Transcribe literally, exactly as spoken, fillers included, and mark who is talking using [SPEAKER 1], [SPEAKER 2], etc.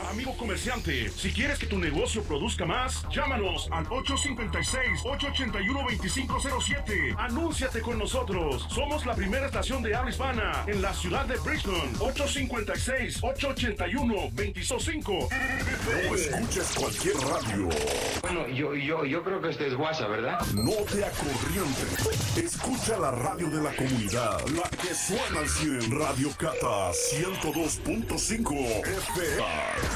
[SPEAKER 1] Amigo comerciante, si quieres que tu negocio produzca más, llámanos al ocho cinco seis, ocho ocho uno, dos cinco cero siete. Anúnciate con nosotros. Somos la primera estación de habla hispana en la ciudad de Bridgeton. ocho cinco seis, ocho ocho uno, dos cinco.
[SPEAKER 2] No escuches cualquier radio.
[SPEAKER 3] Bueno, yo, yo, yo creo que este es WhatsApp, ¿verdad?
[SPEAKER 2] No te acorrientes. Escucha la radio de la comunidad, la que suena al cien. Radio Cata ciento dos punto cinco F M.